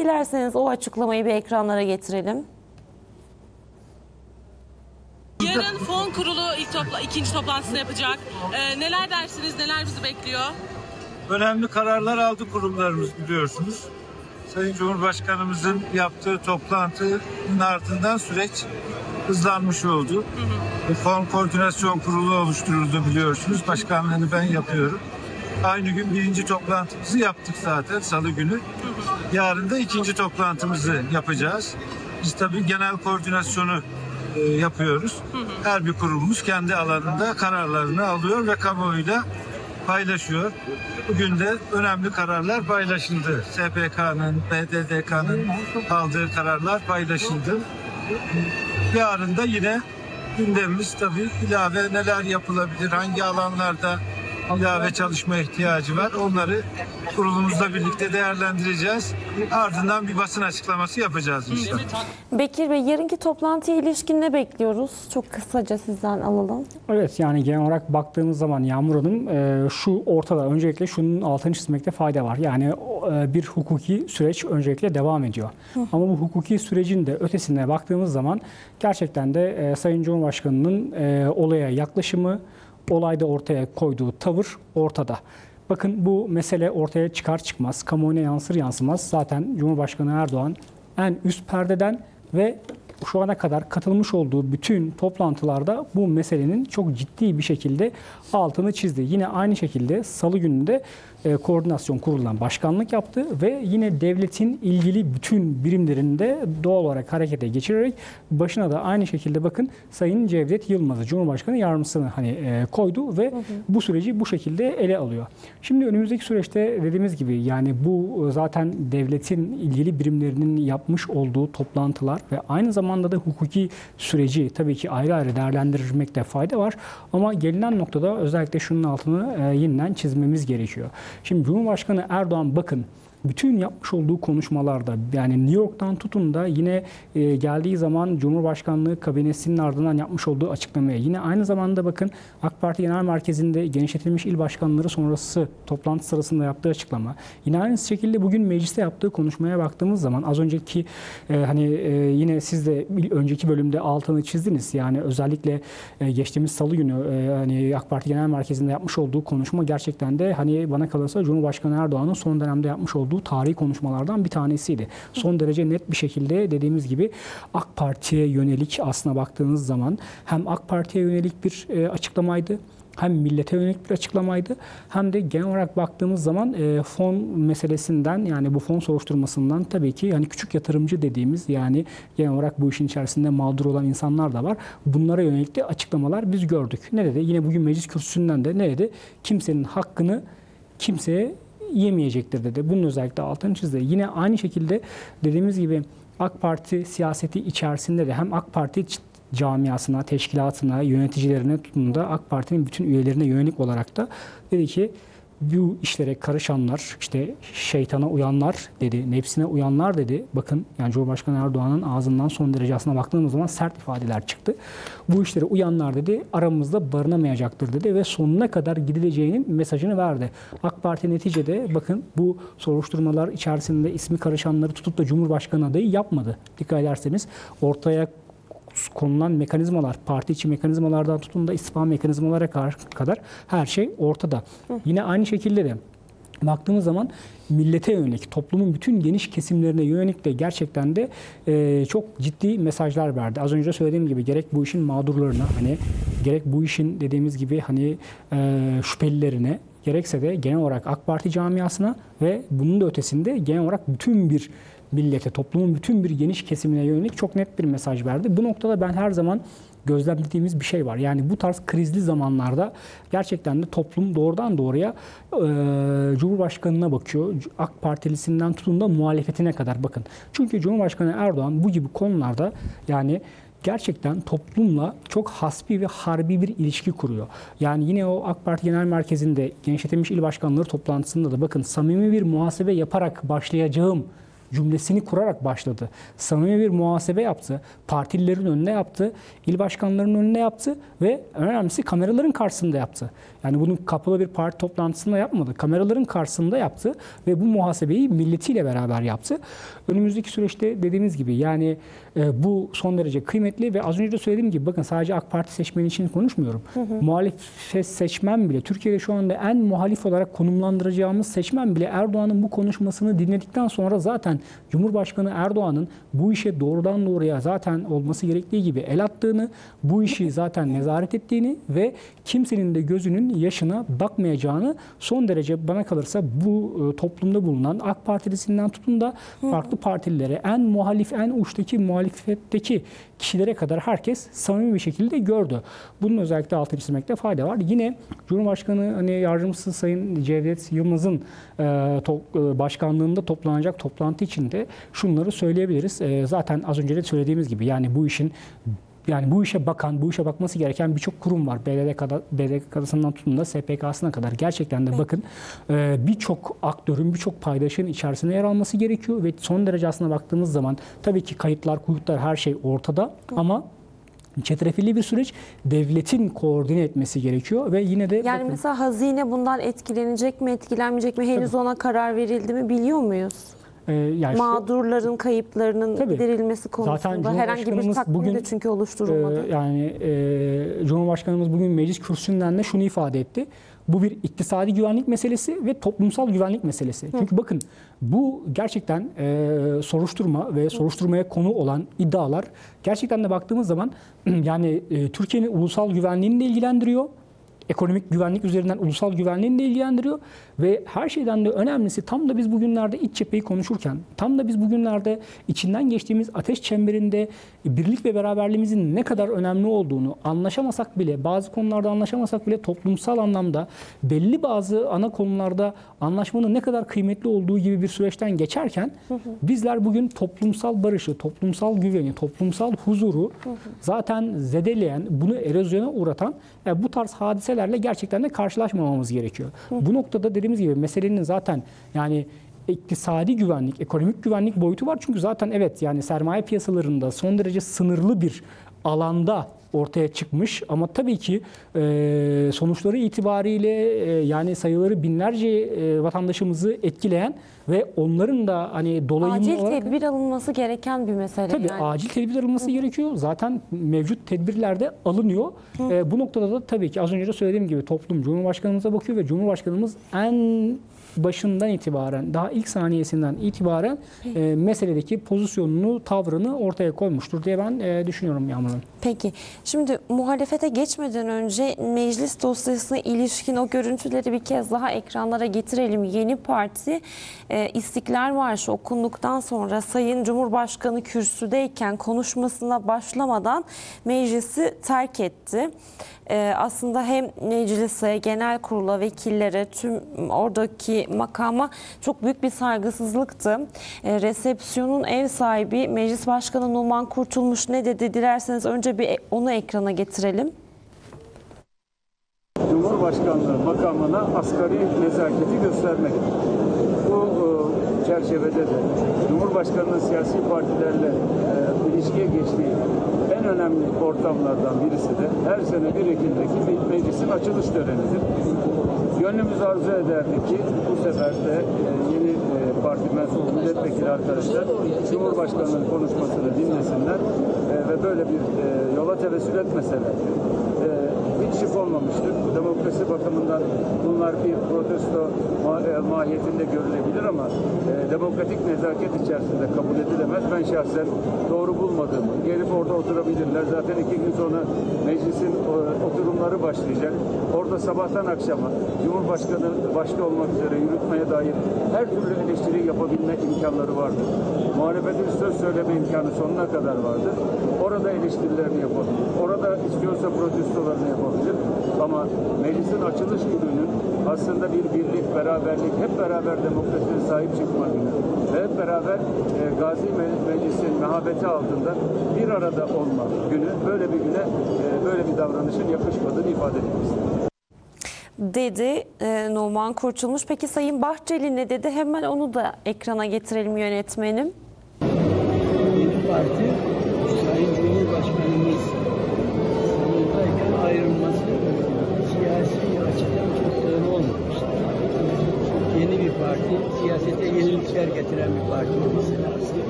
Dilerseniz o açıklamayı bir ekranlara getirelim. Yarın fon kurulu ikinci toplantısını yapacak. Neler dersiniz, neler bizi bekliyor? Önemli kararlar aldı kurumlarımız, biliyorsunuz. Sayın Cumhurbaşkanımızın yaptığı toplantının ardından süreç hızlanmış oldu. Fon Koordinasyon Kurulu oluşturuldu, biliyorsunuz. Başkanlığını ben yapıyorum. Aynı gün birinci toplantımızı yaptık zaten, Salı günü. Yarın da ikinci toplantımızı yapacağız. Biz tabii genel koordinasyonu yapıyoruz. Her bir kurumumuz kendi alanında kararlarını alıyor ve kamuoyuyla paylaşıyor. Bugün de önemli kararlar paylaşıldı. SPK'nın, BDDK'nın aldığı kararlar paylaşıldı. Yarın da yine gündemimiz tabii ilave neler yapılabilir, hangi alanlarda ilave çalışma ihtiyacı var. Onları kurulumuzla birlikte değerlendireceğiz. Ardından bir basın açıklaması yapacağız inşallah. Bekir Bey, yarınki toplantıya ilişkin ne bekliyoruz? Çok kısaca sizden alalım. Evet, yani genel olarak baktığımız zaman Yağmur Hanım şu ortada, öncelikle şunun altını çizmekte fayda var. Yani bir hukuki süreç öncelikle devam ediyor. Ama bu hukuki sürecin de ötesine baktığımız zaman gerçekten de Sayın Cumhurbaşkanı'nın olaya yaklaşımı, olayda ortaya koyduğu tavır ortada. Bakın, bu mesele ortaya çıkar çıkmaz, kamuoyuna yansır yansımaz zaten Cumhurbaşkanı Erdoğan en üst perdeden ve şu ana kadar katılmış olduğu bütün toplantılarda bu meselenin çok ciddi bir şekilde altını çizdi. Yine aynı şekilde Salı gününde koordinasyon kurulundan başkanlık yaptı ve yine devletin ilgili bütün birimlerinde doğal olarak harekete geçirerek başına da aynı şekilde bakın Sayın Cevdet Yılmaz'ı, Cumhurbaşkanı yardımcısını koydu ve bu süreci bu şekilde ele alıyor. Şimdi önümüzdeki süreçte dediğimiz gibi yani bu zaten devletin ilgili birimlerinin yapmış olduğu toplantılar ve aynı zamanda da hukuki süreci tabii ki ayrı ayrı değerlendirmekte fayda var. Ama gelinen noktada özellikle şunun altını yeniden çizmemiz gerekiyor. Şimdi Cumhurbaşkanı Erdoğan bakın bütün yapmış olduğu konuşmalarda, yani New York'tan tutun da yine geldiği zaman Cumhurbaşkanlığı kabinesinin ardından yapmış olduğu açıklamaya, yine aynı zamanda bakın AK Parti Genel Merkezi'nde genişletilmiş il başkanları sonrası toplantı sırasında yaptığı açıklama, yine aynı şekilde bugün mecliste yaptığı konuşmaya baktığımız zaman az önceki yine siz de önceki bölümde altını çizdiniz. Yani özellikle geçtiğimiz Salı günü hani AK Parti Genel Merkezi'nde yapmış olduğu konuşma gerçekten de hani bana kalırsa Cumhurbaşkanı Erdoğan'ın son dönemde yapmış olduğu tarihi konuşmalardan bir tanesiydi. Son derece net bir şekilde dediğimiz gibi AK Parti'ye yönelik aslına baktığınız zaman hem AK Parti'ye yönelik bir açıklamaydı, hem millete yönelik bir açıklamaydı, hem de genel olarak baktığımız zaman fon meselesinden, yani bu fon soruşturmasından tabii ki hani küçük yatırımcı dediğimiz, yani genel olarak bu işin içerisinde mağdur olan insanlar da var. Bunlara yönelik de açıklamalar biz gördük. Ne dedi? Yine bugün meclis kürsüsünden de ne dedi? Kimsenin hakkını kimseye yemeyecektir dedi. Bunun özellikle altını çizdi. Yine aynı şekilde dediğimiz gibi AK Parti siyaseti içerisinde de hem AK Parti camiasına, teşkilatına, yöneticilerine tutun da AK Parti'nin bütün üyelerine yönelik olarak da dedi ki bu işlere karışanlar, işte şeytana uyanlar dedi, nefsine uyanlar dedi. Bakın yani Cumhurbaşkanı Erdoğan'ın ağzından son derece aslına baktığımız zaman sert ifadeler çıktı. Bu işlere uyanlar dedi, aramızda barınamayacaktır dedi ve sonuna kadar gidileceğinin mesajını verdi. AK Parti neticede bakın bu soruşturmalar içerisinde ismi karışanları tutup da Cumhurbaşkanı adayı yapmadı. Dikkat ederseniz ortaya konulan mekanizmalar, parti içi mekanizmalardan tutun da istifa mekanizmalara kadar her şey ortada. Yine aynı şekilde de baktığımız zaman millete yönelik, toplumun bütün geniş kesimlerine yönelik de gerçekten de çok ciddi mesajlar verdi. Az önce söylediğim gibi gerek bu işin mağdurlarına, hani gerek bu işin dediğimiz gibi hani şüphelilerine, gerekse de genel olarak AK Parti camiasına ve bunun da ötesinde genel olarak bütün bir millete, toplumun bütün bir geniş kesimine yönelik çok net bir mesaj verdi. Bu noktada ben her zaman gözlemlediğimiz bir şey var. Yani bu tarz krizli zamanlarda gerçekten de toplum doğrudan doğruya Cumhurbaşkanı'na bakıyor. AK Partilisinden tutun da muhalefetine kadar bakın. Çünkü Cumhurbaşkanı Erdoğan bu gibi konularda yani gerçekten toplumla çok hasbi ve harbi bir ilişki kuruyor. Yani yine o AK Parti Genel Merkezi'nde genişletilmiş il başkanları toplantısında da bakın samimi bir muhasebe yaparak başlayacağım cümlesini kurarak başladı. Samimi bir muhasebe yaptı. Partililerin önüne yaptı. İl başkanlarının önüne yaptı ve en önemlisi kameraların karşısında yaptı. Yani bunu kapalı bir parti toplantısında yapmadı. Kameraların karşısında yaptı ve bu muhasebeyi milletiyle beraber yaptı. Önümüzdeki süreçte dediğimiz gibi yani bu son derece kıymetli ve az önce de söylediğim gibi bakın sadece AK Parti seçmeni için konuşmuyorum. Muhalefet seçmen bile, Türkiye'de şu anda en muhalif olarak konumlandıracağımız seçmen bile Erdoğan'ın bu konuşmasını dinledikten sonra zaten Cumhurbaşkanı Erdoğan'ın bu işe doğrudan doğruya zaten olması gerektiği gibi el attığını, bu işi zaten nezaret ettiğini ve kimsenin de gözünün yaşına bakmayacağını son derece bana kalırsa bu toplumda bulunan AK Partilisinden tutun da farklı partililere en muhalif, en uçtaki muhalefetteki kişilere kadar herkes samimi bir şekilde gördü. Bunun özellikle altını çizmekte fayda var. Yine Cumhurbaşkanı hani yardımcısı Sayın Cevdet Yılmaz'ın başkanlığında toplanacak toplantı içinde şunları söyleyebiliriz. Zaten az önce de söylediğimiz gibi yani bu işe bakan, bu işe bakması gereken birçok kurum var. BDK'sından tutun da SPK'sına kadar gerçekten de bakın birçok aktörün, birçok paydaşın içerisinde yer alması gerekiyor ve son derece aslına baktığımız zaman tabii ki kayıtlar, kuyutlar her şey ortada ama çetrefilli bir süreç devletin koordine etmesi gerekiyor ve yine de Yani bakın, mesela hazine bundan etkilenecek mi, etkilenmeyecek mi? Henüz ona karar verildi mi biliyor muyuz? yani Mağdurların kayıplarının Tabii. giderilmesi konusunda herhangi bir Cumhurbaşkanımız takvim bugün, de çünkü oluşturulmadı. Cumhurbaşkanımız bugün meclis kürsüsünden de şunu ifade etti. Bu bir iktisadi güvenlik meselesi ve toplumsal güvenlik meselesi. Çünkü bakın bu gerçekten soruşturma ve soruşturmaya konu olan iddialar gerçekten de baktığımız zaman yani Türkiye'nin ulusal güvenliğini de ilgilendiriyor. Ekonomik güvenlik üzerinden ulusal güvenliğini de ilgilendiriyor ve her şeyden de önemlisi tam da biz bugünlerde iç cepheyi konuşurken, tam da biz bugünlerde içinden geçtiğimiz ateş çemberinde birlik ve beraberliğimizin ne kadar önemli olduğunu anlaşamasak bile, bazı konularda anlaşamasak bile toplumsal anlamda belli bazı ana konularda anlaşmanın ne kadar kıymetli olduğu gibi bir süreçten geçerken bizler bugün toplumsal barışı, toplumsal güveni, toplumsal huzuru zaten zedeleyen, bunu erozyona uğratan bu tarz hadiselerle gerçekten de karşılaşmamamız gerekiyor. Bu noktada dediğimiz gibi meselenin zaten yani iktisadi güvenlik, ekonomik güvenlik boyutu var. Çünkü zaten evet yani sermaye piyasalarında son derece sınırlı bir alanda ortaya çıkmış ama tabii ki sonuçları itibariyle yani sayıları binlerce vatandaşımızı etkileyen ve onların da hani dolayımlı Acil olarak tedbir alınması gereken bir mesele. tabii yani. acil tedbir alınması gerekiyor. Zaten mevcut tedbirler de alınıyor. Bu noktada da tabii ki az önce de söylediğim gibi toplum Cumhurbaşkanımıza bakıyor ve Cumhurbaşkanımız en başından itibaren, daha ilk saniyesinden itibaren meseledeki pozisyonunu, tavrını ortaya koymuştur diye ben düşünüyorum Yağmur Hanım. Peki, şimdi muhalefete geçmeden önce meclis dosyasına ilişkin o görüntüleri bir kez daha ekranlara getirelim. Yeni Parti İstiklal Marşı okunduktan sonra Sayın Cumhurbaşkanı kürsüdeyken konuşmasına başlamadan meclisi terk etti. Aslında hem meclise, genel kurula, vekillere, tüm oradaki makama çok büyük bir saygısızlıktı. Resepsiyonun ev sahibi Meclis Başkanı Numan Kurtulmuş ne dedi? Dilerseniz önce bir onu ekrana getirelim. Cumhurbaşkanlığı makamına asgari nezaketi göstermek. Bu çerçevede de Cumhurbaşkanı'nın siyasi partilerle ilişkiye geçtiği en önemli ortamlardan birisi de her sene 1 Ekim'deki bir meclisin açılış törenidir. Gönlümüz arzu ederdi ki bu sefer de yeni parti mensubu milletvekili arkadaşlar Cumhurbaşkanı'nın konuşmasını dinlesinler ve böyle bir yola tevessül etmeseler. Hiç şık olmamıştır. Demokrasi bakımından bunlar bir protesto mahiyetinde görülebilir ama demokratik nezaket içerisinde kabul edilemez. Ben şahsen doğru bulmadığımı, gelip orada oturabilirler. Zaten 2 gün sonra meclisin oturumları başlayacak. Orada sabahtan akşama Cumhurbaşkanı başta olmak üzere yürütmeye dair her türlü eleştiri yapabilme imkanları vardır. Muhalefetin söz söyleme imkanı sonuna kadar vardır. Orada eleştirilerini yapabilir. Orada istiyorsa protestolarını yapabilir. Ama meclisin açılış gününün aslında bir birlik, beraberlik, hep beraber demokrasiye sahip çıkma günü ve hep beraber Gazi Meclis'in mehabeti altında bir arada olma günü, böyle bir güne böyle bir davranışın yakışmadığını ifade etmek istedim. dedi Numan Kurtulmuş. Peki Sayın Bahçeli ne dedi? Hemen onu da ekrana getirelim yönetmenim. Yeni parti Sayın Cumhurbaşkanımız sanıldayken ayrılması siyasi açıdan çok doğru olmamıştır. Yeni bir parti, siyasete yenilikler getiren bir parti olması lazım.